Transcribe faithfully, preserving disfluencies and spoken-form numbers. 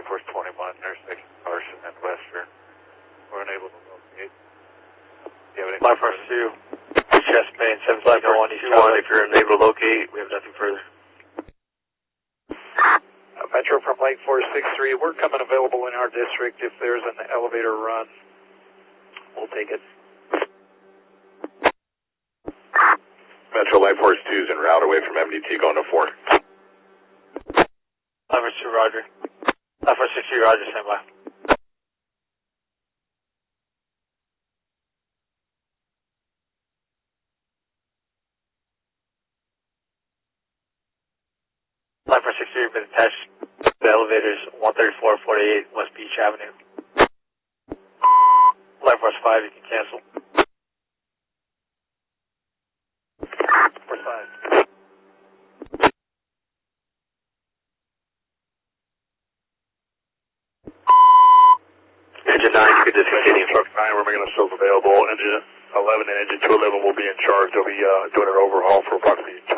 Force twenty-one, intersection Carson and Western. We're unable to locate. Do you have any Life Force two, chest main, seven five one, East one. If you're unable to locate, we have nothing further. Uh, Metro from Lake Force six three, we're coming available in our district. If there's an elevator run, we'll take it. Metro Life Force two is en route away from M D T going to four. Life Force two, roger. Life Force six three, roger, stand by. Life Force six three, been attached. The elevators one thirty-four forty-eight West Beach Avenue. Life Force five, you can cancel. Force five. Engine nine, you can discontinue. Truck nine, we're making ourselves available. Engine eleven and engine two eleven will be in charge. They'll be uh, doing an overhaul for approximately